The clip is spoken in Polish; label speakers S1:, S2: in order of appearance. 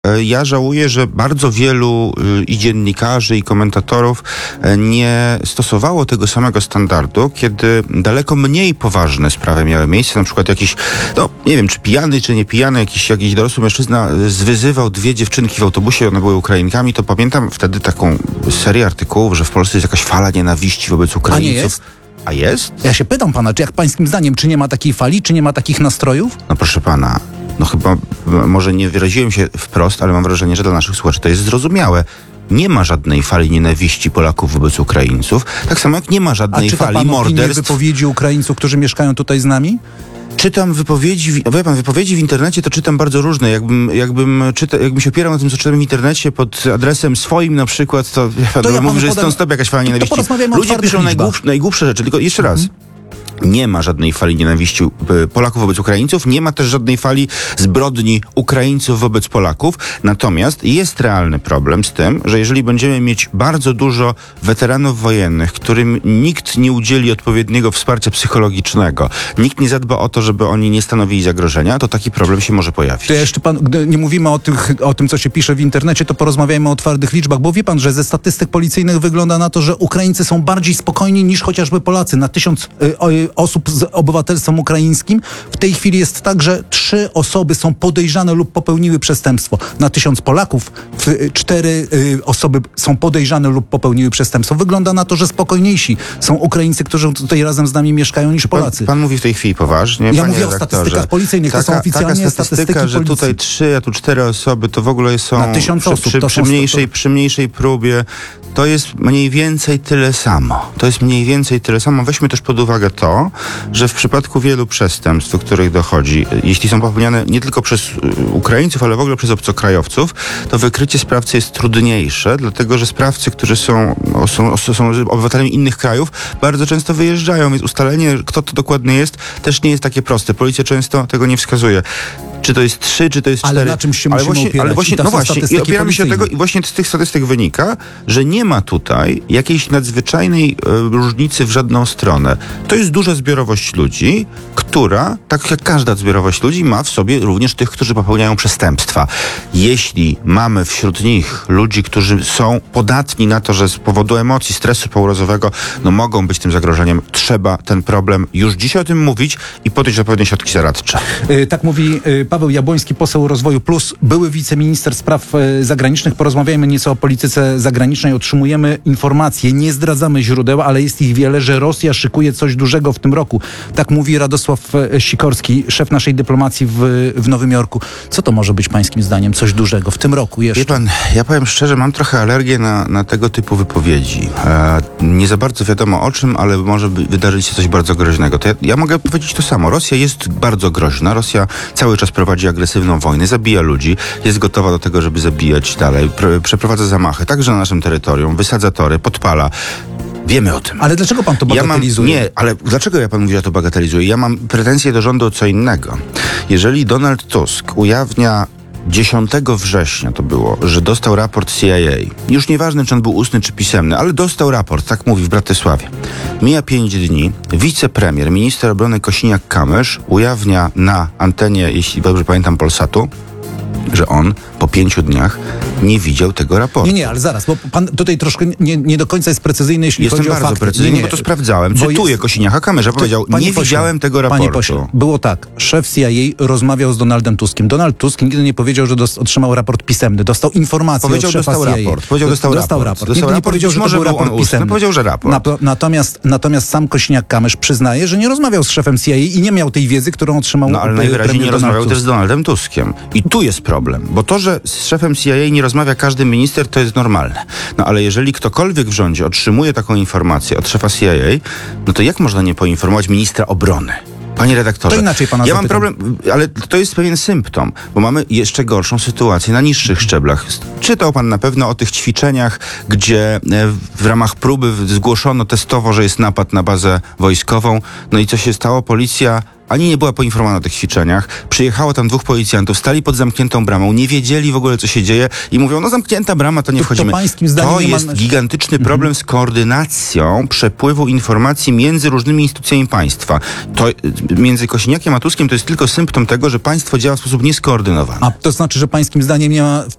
S1: Ja żałuję, że bardzo wielu i dziennikarzy, i komentatorów nie stosowało tego samego standardu, kiedy daleko mniej poważne sprawy miały miejsce. Na przykład jakiś, nie wiem, czy pijany, czy nie pijany, jakiś dorosły mężczyzna zwyzywał dwie dziewczynki w autobusie, one były Ukrainkami, to pamiętam wtedy taką serię artykułów, że w Polsce jest jakaś fala nienawiści wobec Ukraińców.
S2: A nie jest?
S1: A jest?
S2: Ja się pytam pana, czy jak pańskim zdaniem, czy nie ma takiej fali, czy nie ma takich nastrojów?
S1: No proszę pana, chyba może nie wyraziłem się wprost, ale mam wrażenie, że dla naszych słuchaczy to jest zrozumiałe. Nie ma żadnej fali nienawiści Polaków wobec Ukraińców, tak samo jak nie ma żadnej fali morderstw.
S2: Wypowiedzi Ukraińców, którzy mieszkają tutaj z nami?
S1: Czytam wypowiedzi, wypowiedzi w internecie to czytam bardzo różne. Jakbym się opierał na tym, co czytam w internecie pod adresem swoim na przykład, to ja mówię, że jest non-stop jakaś fala nienawiści. Ludzie piszą najgłupsze rzeczy, tylko jeszcze raz. Nie ma żadnej fali nienawiści Polaków wobec Ukraińców, nie ma też żadnej fali zbrodni Ukraińców wobec Polaków. Natomiast jest realny problem z tym, że jeżeli będziemy mieć bardzo dużo weteranów wojennych, którym nikt nie udzieli odpowiedniego wsparcia psychologicznego, nikt nie zadba o to, żeby oni nie stanowili zagrożenia, to taki problem się może pojawić.
S2: To jeszcze gdy nie mówimy o tym, co się pisze w internecie, to porozmawiajmy o twardych liczbach, bo wie pan, że ze statystyk policyjnych wygląda na to, że Ukraińcy są bardziej spokojni niż chociażby Polacy. Na 1000 osób z obywatelstwem ukraińskim w tej chwili jest tak, że 3 osoby są podejrzane lub popełniły przestępstwo. Na 1000 Polaków 4 osoby są podejrzane lub popełniły przestępstwo. Wygląda na to, że spokojniejsi są Ukraińcy, którzy tutaj razem z nami mieszkają, niż Polacy.
S1: Pan mówi w tej chwili poważnie?
S2: Ja mówię o statystykach policyjnych. To są oficjalnie statystyki
S1: że
S2: policji.
S1: Tutaj 3, a tu 4 osoby, to w ogóle są
S2: na 1000 osób.
S1: Przy mniejszej próbie. To jest mniej więcej tyle samo. Weźmy też pod uwagę to, że w przypadku wielu przestępstw, do których dochodzi, jeśli są popełniane nie tylko przez Ukraińców, ale w ogóle przez obcokrajowców, to wykrycie sprawcy jest trudniejsze, dlatego że sprawcy, którzy są obywatelami innych krajów, bardzo często wyjeżdżają, więc ustalenie, kto to dokładnie jest, też nie jest takie proste. Policja często tego nie wskazuje. Czy to jest 3, czy to jest 4.
S2: Ale na czymś się musimy opierać.
S1: I opieramy się tego i właśnie z tych statystyk wynika, że nie ma tutaj jakiejś nadzwyczajnej różnicy w żadną stronę. To jest duża zbiorowość ludzi, która, tak jak każda zbiorowość ludzi, ma w sobie również tych, którzy popełniają przestępstwa. Jeśli mamy wśród nich ludzi, którzy są podatni na to, że z powodu emocji, stresu pourazowego, mogą być tym zagrożeniem, trzeba ten problem już dzisiaj o tym mówić i podjąć odpowiednie środki zaradcze.
S2: Tak mówi Paweł Jabłoński, poseł Rozwoju Plus, były wiceminister spraw zagranicznych. Porozmawiajmy nieco o polityce zagranicznej. Otrzymujemy informacje, nie zdradzamy źródeł, ale jest ich wiele, że Rosja szykuje coś dużego w tym roku. Tak mówi Radosław Sikorski, szef naszej dyplomacji w Nowym Jorku. Co to może być pańskim zdaniem coś dużego w tym roku jeszcze?
S1: Wie pan, ja powiem szczerze, mam trochę alergię na tego typu wypowiedzi. Nie za bardzo wiadomo o czym, ale może wydarzyć się coś bardzo groźnego. To ja mogę powiedzieć to samo. Rosja jest bardzo groźna. Rosja cały czas prowadzi agresywną wojnę, zabija ludzi, jest gotowa do tego, żeby zabijać dalej, przeprowadza zamachy, także na naszym terytorium, wysadza tory, podpala. Wiemy o tym.
S2: Ale dlaczego pan to bagatelizuje?
S1: Ale dlaczego pan mówi, że to bagatelizuje? Ja mam pretensje do rządu o co innego. Jeżeli Donald Tusk ujawnia 10 września to było, że dostał raport CIA. Już nieważne, czy on był ustny, czy pisemny, ale dostał raport, tak mówi w Bratysławie. Mija 5 dni, wicepremier, minister obrony Kosiniak-Kamysz ujawnia na antenie, jeśli dobrze pamiętam, Polsatu, że on po 5 dniach nie widział tego raportu.
S2: Nie, ale zaraz, bo pan tutaj troszkę nie do końca jest precyzyjny, jeśli chodzi o fakty.
S1: Jestem bardzo precyzyjny, bo to sprawdzałem. Cytuję Kosiniaka-Kamysza, powiedział, nie widziałem tego raportu.
S2: Panie pośle, było tak, szef CIA rozmawiał z Donaldem Tuskiem. Donald Tusk nigdy nie powiedział, że otrzymał raport pisemny. Dostał informację od szefa CIA. Dostał raport. Nigdy nie powiedział, że to był raport pisemny.
S1: Powiedział, że raport.
S2: Natomiast sam Kosiniak-Kamysz przyznaje, że nie rozmawiał z szefem CIA i nie miał tej wiedzy, którą otrzymał
S1: ale najwyraźniej nie rozmawiał też z Donaldem Tuskiem. I tu jest problem, bo to, że z szefem CIA nie rozmawia każdy minister, to jest normalne. Ale jeżeli ktokolwiek w rządzie otrzymuje taką informację od szefa CIA, to jak można nie poinformować ministra obrony? Panie redaktorze,
S2: to inaczej pana
S1: mam problem, ale to jest pewien symptom, bo mamy jeszcze gorszą sytuację na niższych szczeblach. Czytał pan na pewno o tych ćwiczeniach, gdzie w ramach próby zgłoszono testowo, że jest napad na bazę wojskową. No i co się stało? Policja ani nie była poinformowana o tych ćwiczeniach. Przyjechało tam 2 policjantów, stali pod zamkniętą bramą, nie wiedzieli w ogóle, co się dzieje i mówią, no zamknięta brama, to nie wchodzimy.
S2: pańskim zdaniem
S1: To
S2: nie ma-
S1: jest gigantyczny problem z koordynacją przepływu informacji między różnymi instytucjami państwa. To między Kosiniakiem a Tuskiem to jest tylko symptom tego, że państwo działa w sposób nieskoordynowany.
S2: A to znaczy, że pańskim zdaniem nie ma